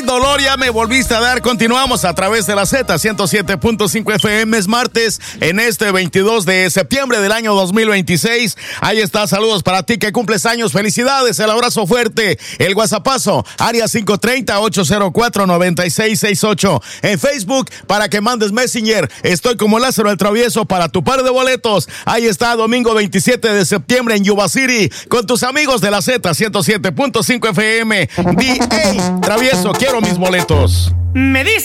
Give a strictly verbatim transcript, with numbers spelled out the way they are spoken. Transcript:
dolor ya me volviste a dar. Continuamos a través de la Z ciento siete punto cinco F M. Es martes en este veintidós de septiembre del año dos mil veintiséis. Ahí está, saludos para ti que cumples años. Felicidades, el abrazo fuerte. El WhatsAppazo, área cinco tres cero, ocho cero cuatro, nueve seis seis ocho. En Facebook, para que mandes Messenger. Estoy como Lázaro el Travieso para tu par de boletos. Ahí está, domingo veintisiete de septiembre en Yuba City, con tus amigos de la Z ciento siete punto cinco F M. Di, hey, Travieso, quiero mis boletos. Me dice